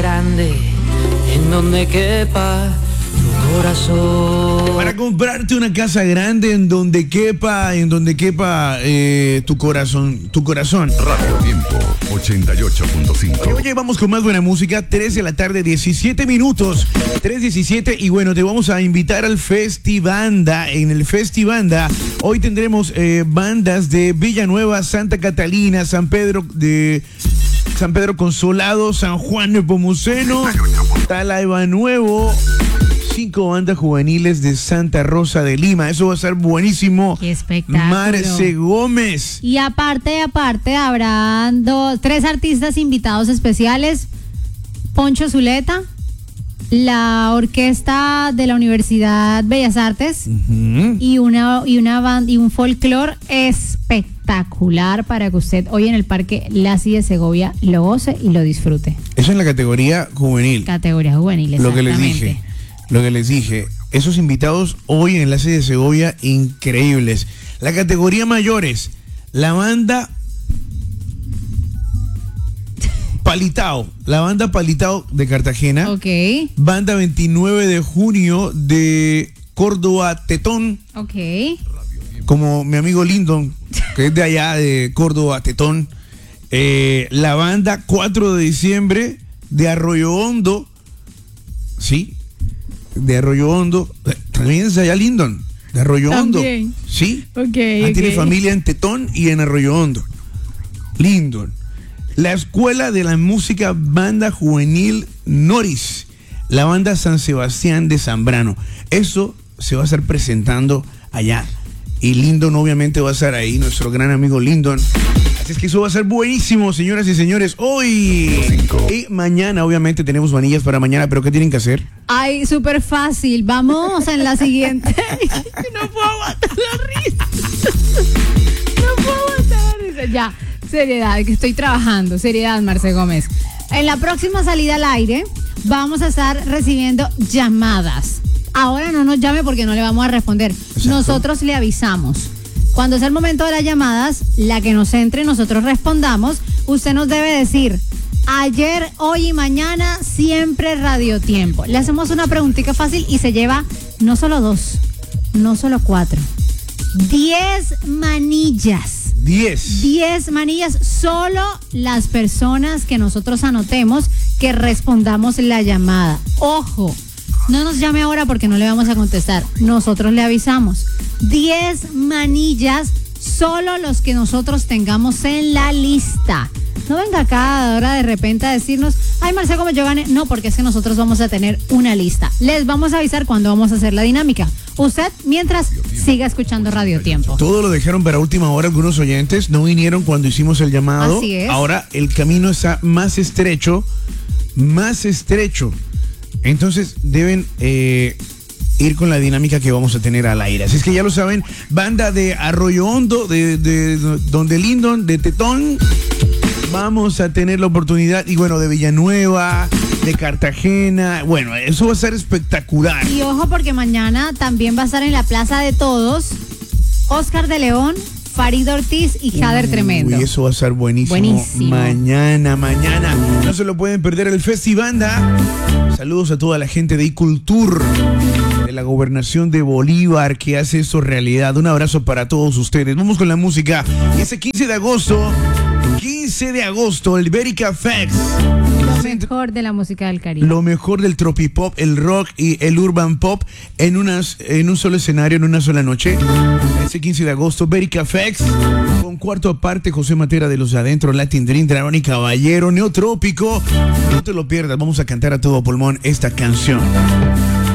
grande en donde quepa tu corazón. Para comprarte una casa grande en donde quepa tu corazón. Radio Tiempo 88.5. Oye, vamos con más buena música. 3 de la tarde, 17 minutos. 3:17. Y bueno, te vamos a invitar al Festibanda. En el Festibanda hoy tendremos bandas de Villanueva, Santa Catalina, San Pedro Consolado, San Juan Nepomuceno, Talaiba Nuevo. 5 bandas juveniles de Santa Rosa de Lima. Eso va a ser buenísimo. ¡Qué espectáculo! Marce Gómez. Y aparte, habrán 3 artistas invitados especiales. Poncho Zuleta, la orquesta de la Universidad Bellas Artes, y una banda y un folclore espectacular para que usted hoy en el Parque Lacy de Segovia lo goce y lo disfrute. Eso en la categoría juvenil. Categoría juvenil, exactamente. Lo que les dije, esos invitados hoy en el Lacy de Segovia, increíbles. La categoría mayores, la banda Palitao de Cartagena. Ok. Banda 29 de junio de Córdoba Tetón. Ok. Como mi amigo Lyndon, que es de allá de Córdoba Tetón. La banda 4 de diciembre de Arroyo Hondo. Sí, de Arroyo Hondo. También es allá Lyndon, de Arroyo Hondo. Sí. Tiene familia en Tetón y en Arroyo Hondo. Lyndon. La Escuela de la Música Banda Juvenil Noris. La banda San Sebastián de Zambrano. Eso se va a estar presentando allá. Y Lyndon obviamente va a estar ahí, nuestro gran amigo Lyndon. Así es que eso va a ser buenísimo, señoras y señores. Hoy y mañana, obviamente, tenemos vanillas para mañana, pero ¿qué tienen que hacer? Ay, súper fácil. Vamos en la siguiente. No puedo aguantar la risa. Ya, seriedad, que estoy trabajando. Seriedad, Marce Gómez. En la próxima salida al aire vamos a estar recibiendo llamadas. Ahora no nos llame porque no le vamos a responder. Exacto. Nosotros le avisamos. Cuando sea el momento de las llamadas, la que nos entre, nosotros respondamos. Usted nos debe decir: ayer, hoy y mañana, siempre Radio Tiempo. Le hacemos una preguntita fácil y se lleva no solo 2, no solo 4, 10 manillas. 10 manillas, solo las personas que nosotros anotemos que respondamos la llamada. Ojo, no nos llame ahora porque no le vamos a contestar. Nosotros le avisamos. 10 manillas, solo los que nosotros tengamos en la lista. No venga acá ahora de repente a decirnos: ay, Marcelo Gómez, yo gané. No, porque es que nosotros vamos a tener una lista. Les vamos a avisar cuando vamos a hacer la dinámica. Usted, mientras, siga escuchando Radio Tiempo. Todo lo dejaron para última hora. Algunos oyentes no vinieron cuando hicimos el llamado. Así es. Ahora el camino está más estrecho. Entonces deben ir con la dinámica que vamos a tener al aire. Así es que ya lo saben, banda de Arroyo Hondo, de donde Lyndon, de Tetón. Vamos a tener la oportunidad, y bueno, de Villanueva, de Cartagena. Bueno, eso va a ser espectacular. Y ojo, porque mañana también va a estar en la Plaza de Todos Oscar de León, Farid Ortiz y Jader Tremendo. Y eso va a ser buenísimo. Mañana. No se lo pueden perder, el Festibanda. Saludos a toda la gente de iCultur, de la gobernación de Bolívar, que hace esto realidad. Un abrazo para todos ustedes. Vamos con la música. Y ese 15 de agosto, el Ibérica Fest. Lo mejor de la música del Caribe. Lo mejor del tropipop, el rock y el urban pop en un solo escenario, en una sola noche. Ese 15 de agosto, Ibérica Fest. Con cuarto aparte, José Matera de Los de Adentro, Latin Dream, Dragón y Caballero, Neotrópico. No te lo pierdas, vamos a cantar a todo pulmón esta canción.